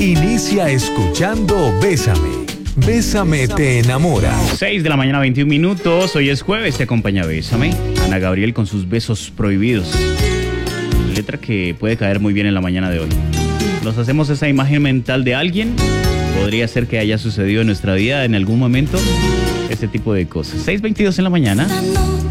Inicia escuchando Bésame. Bésame te enamora. 6 de la mañana, 21 minutos. Hoy es jueves, te acompaña Bésame. Ana Gabriel con sus besos prohibidos. Letra que puede caer muy bien en la mañana de hoy. Nos hacemos esa imagen mental de alguien. Podría ser que haya sucedido en nuestra vida en algún momento ese tipo de cosas. 6:22 en la mañana.